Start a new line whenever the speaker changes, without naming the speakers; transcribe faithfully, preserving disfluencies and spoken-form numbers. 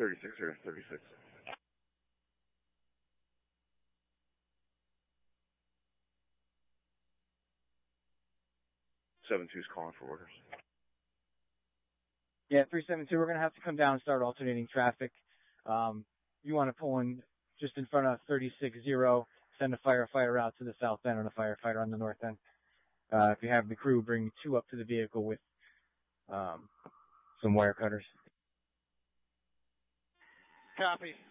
thirty-six or thirty-six. seven two's calling for orders.
Yeah, three seven two, we're going to have to come down and start alternating traffic. Um, you want to pull in just in front of thirty-six zero, send a firefighter out to the south end and a firefighter on the north end. Uh, if you have the crew, bring two up to the vehicle with um, some wire cutters.
Copy.